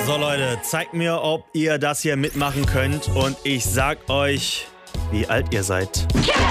So Leute, zeigt mir, ob ihr das hier mitmachen könnt und ich sag euch, wie alt ihr seid.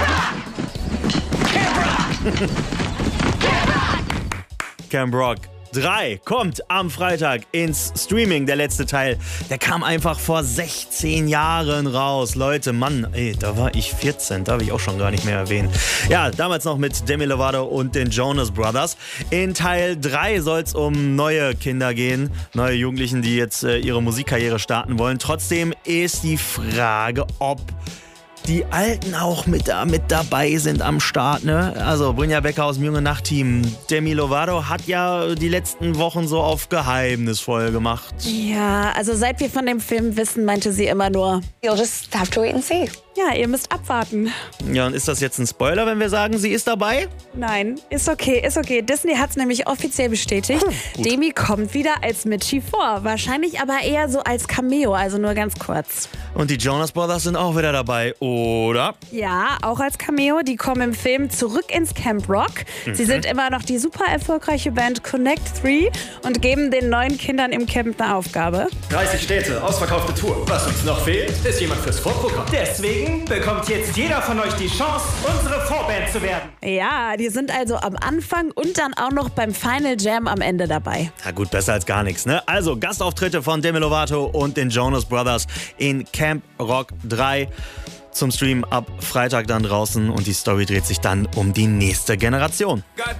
Camp Rock 3 kommt am Freitag ins Streaming, der letzte Teil. Der kam einfach vor 16 Jahren raus. Leute, Mann, ey, da war ich 14, darf ich auch schon gar nicht mehr erwähnen. Ja, damals noch mit Demi Lovato und den Jonas Brothers. In Teil 3 soll es um neue Kinder gehen, neue Jugendlichen, die jetzt ihre Musikkarriere starten wollen. Trotzdem ist die Frage, ob die Alten auch mit dabei sind am Start, ne? Also Brynja Becker aus dem Junge Nacht-Team. Demi Lovato hat ja die letzten Wochen so auf geheimnisvoll gemacht. Ja, also seit wir von dem Film wissen, meinte sie immer nur, You'll just have to wait and see. ja, ihr müsst abwarten. Ja, und ist das jetzt ein Spoiler, wenn wir sagen, sie ist dabei? Nein, ist okay. Disney hat es nämlich offiziell bestätigt. Demi kommt wieder als Mitchie vor. Wahrscheinlich aber eher so als Cameo, also nur ganz kurz. Und die Jonas Brothers sind auch wieder dabei, oder? Ja, auch als Cameo. Die kommen im Film zurück ins Camp Rock. Sie sind immer noch die super erfolgreiche Band Connect 3 und geben den neuen Kindern im Camp eine Aufgabe. 30 Städte, ausverkaufte Tour. Was uns noch fehlt, ist jemand fürs Vorprogramm. Deswegen bekommt jetzt jeder von euch die Chance, unsere Vorband zu werden. Ja, die sind also am Anfang und dann auch noch beim Final Jam am Ende dabei. Na gut, besser als gar nichts, ne? Also Gastauftritte von Demi Lovato und den Jonas Brothers in Camp Rock 3 zum Stream ab Freitag dann draußen und die Story dreht sich dann um die nächste Generation.